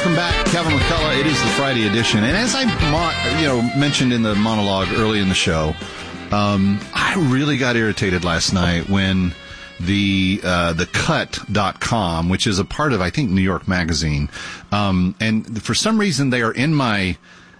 Welcome back, Kevin McCullough. It is the Friday edition, and as I mentioned in the monologue early in the show, I really got irritated last night when the cut.com, which is a part of, I think, New York Magazine, and for some reason they are in my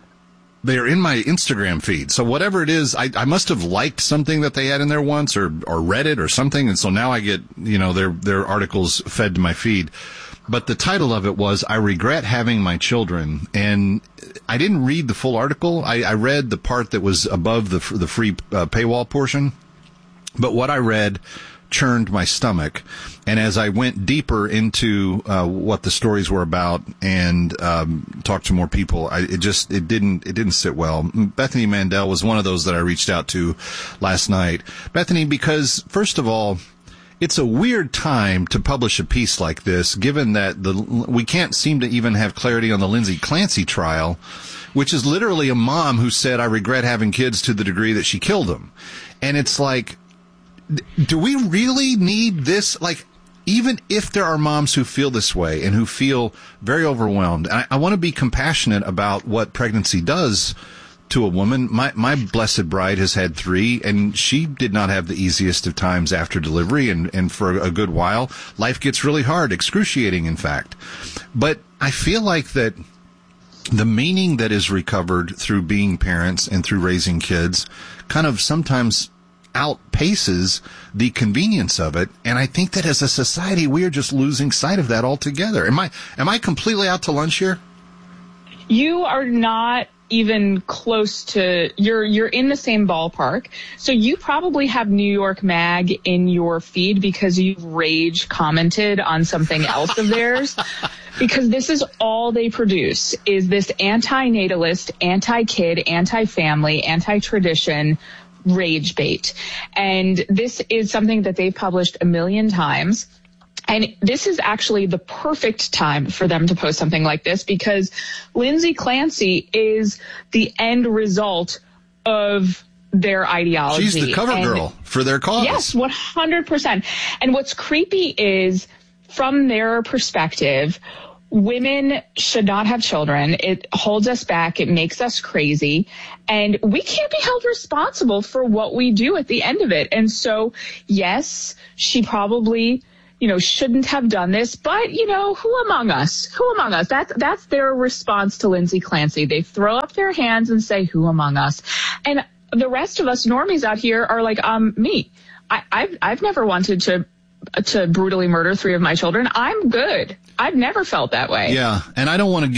Instagram feed. So whatever it is, I must have liked something that they had in there once or read it or something, and so now I get their articles fed to my feed. But the title of it was, I regret having my children. And I didn't read the full article. I read the part that was above the free paywall portion. But what I read churned my stomach. And as I went deeper into what the stories were about and talked to more people, it didn't sit well. Bethany Mandel was one of those that I reached out to last night. Bethany, because first of all, it's a weird time to publish a piece like this, given that we can't seem to even have clarity on the Lindsay Clancy trial, which is literally a mom who said, I regret having kids to the degree that she killed them. And it's like, do we really need this? Like, even if there are moms who feel this way and who feel very overwhelmed, I want to be compassionate about what pregnancy does to a woman. My blessed bride has had 3, and she did not have the easiest of times after delivery, and for a good while, life gets really hard, excruciating, in fact. But I feel like that the meaning that is recovered through being parents and through raising kids kind of sometimes outpaces the convenience of it, and I think that as a society, we are just losing sight of that altogether. Am I completely out to lunch here? You are not even close to, you're in the same ballpark. So you probably have New York Mag in your feed because you've rage commented on something else of theirs. Because this is all they produce, is this anti-natalist, anti-kid, anti-family, anti-tradition rage bait. And this is something that they've published 1 million times. And this is actually the perfect time for them to post something like this, because Lindsay Clancy is the end result of their ideology. She's the cover girl for their cause. Yes, 100%. And what's creepy is, from their perspective, women should not have children. It holds us back. It makes us crazy. And we can't be held responsible for what we do at the end of it. And so, yes, she probably shouldn't have done this, but, who among us? Who among us? That's their response to Lindsay Clancy. They throw up their hands and say, who among us? And the rest of us normies out here are like, me. I've never wanted to brutally murder 3 of my children. I'm good. I've never felt that way. Yeah, and I don't want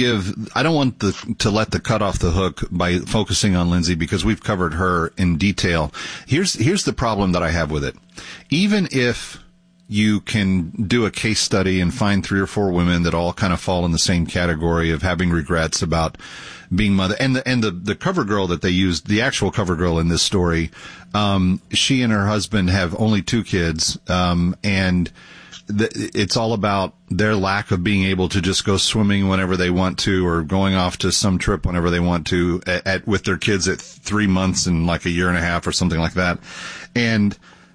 to let the cut off the hook by focusing on Lindsay, because we've covered her in detail. Here's the problem that I have with it. Even if you can do a case study and find 3 or 4 women that all kind of fall in the same category of having regrets about being mother, and the cover girl that they used, the actual cover girl in this story, she and her husband have only 2 kids, and it's all about their lack of being able to just go swimming whenever they want to, or going off to some trip whenever they want to, with their kids at 3 months and like a year and a half or something like that. And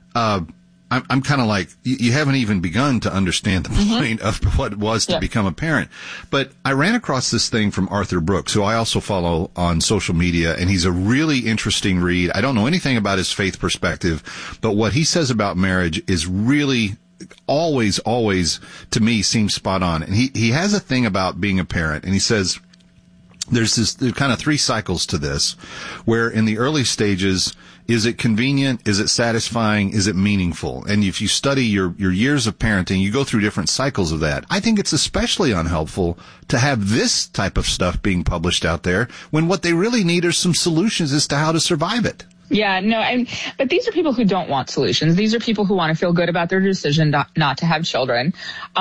I'm kind of like, you haven't even begun to understand the point of what it was to become a parent. But I ran across this thing from Arthur Brooks, who I also follow on social media, and he's a really interesting read. I don't know anything about his faith perspective, but what he says about marriage is really always, to me, seems spot on. And he has a thing about being a parent, and he says there's kind of 3 cycles to this, where in the early stages, is it convenient? Is it satisfying? Is it meaningful? And if you study your years of parenting, you go through different cycles of that. I think it's especially unhelpful to have this type of stuff being published out there when what they really need are some solutions as to how to survive it. Yeah, no, but these are people who don't want solutions. These are people who want to feel good about their decision not to have children.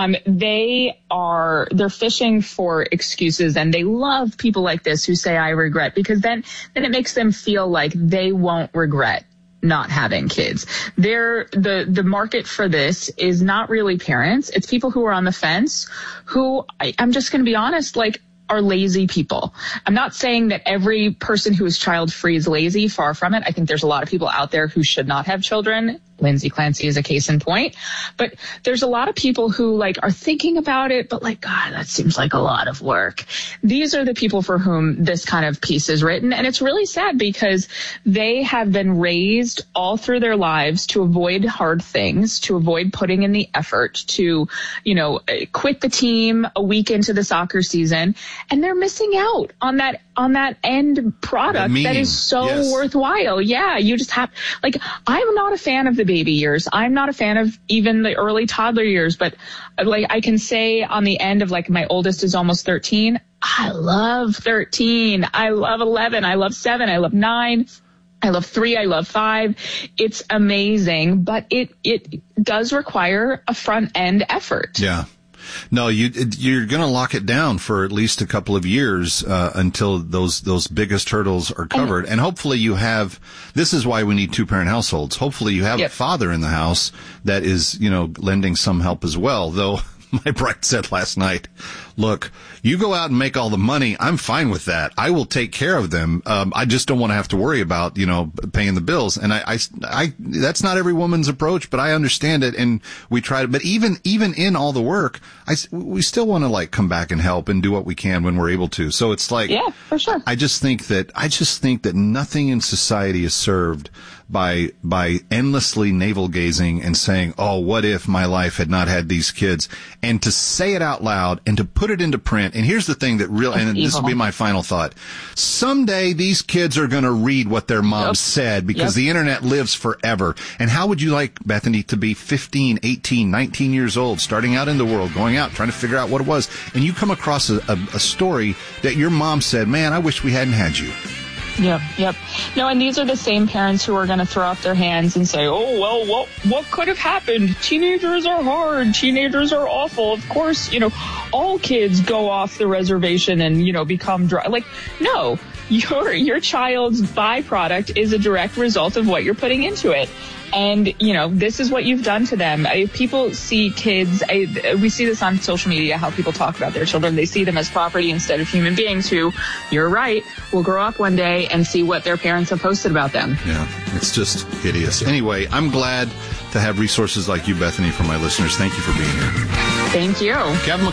They're fishing for excuses, and they love people like this who say, I regret, because then it makes them feel like they won't regret not having kids. The market for this is not really parents. It's people who are on the fence, who, I'm just going to be honest, are lazy people. I'm not saying that every person who is child-free is lazy, far from it. I think there's a lot of people out there who should not have children Lindsay Clancy is a case in point. But there's a lot of people who like are thinking about it, but like, God, that seems like a lot of work. These are the people for whom this kind of piece is written. And it's really sad because they have been raised all through their lives to avoid hard things, to avoid putting in the effort, to, you know, quit the team a week into the soccer season. And they're missing out on that end product that is so worthwhile. Yeah, you just have, like, I'm not a fan of the baby years. I'm not a fan of even the early toddler years, but like I can say on the end of like my oldest is almost 13. I love 13. I love 11. I love 7. I love 9. I love 3. I love 5. It's amazing, but it does require a front end effort. Yeah. No, you're going to lock it down for at least a couple of years until those biggest hurdles are covered. And hopefully you have, this is why we need 2-parent households. Hopefully you have a father in the house that is, you know, lending some help as well. Though my bride said last night, look, you go out and make all the money. I'm fine with that. I will take care of them. I just don't want to have to worry about, you know, paying the bills. And I that's not every woman's approach, but I understand it. And we try to, but even in all the work, we still want to like come back and help and do what we can when we're able to. So it's like, yeah, for sure. I just think that nothing in society is served by endlessly navel gazing and saying, oh, what if my life had not had these kids? And to say it out loud and to put it into print. And here's the thing that this will be my final thought. Someday these kids are going to read what their mom said because the internet lives forever. And how would you like, Bethany, to be 15, 18, 19 years old, starting out in the world, going out, trying to figure out what it was. And you come across a story that your mom said, man, I wish we hadn't had you. Yep. No, and these are the same parents who are going to throw up their hands and say, oh, well, what could have happened? Teenagers are hard. Teenagers are awful. Of course, you know, all kids go off the reservation and, you know, become dry. Like, no, your child's byproduct is a direct result of what you're putting into it. And, you know, this is what you've done to them. People see kids, we see this on social media, how people talk about their children. They see them as property instead of human beings who, you're right, will grow up one day and see what their parents have posted about them. Yeah, it's just hideous. Anyway, I'm glad to have resources like you, Bethany, for my listeners. Thank you for being here. Thank you. Kevin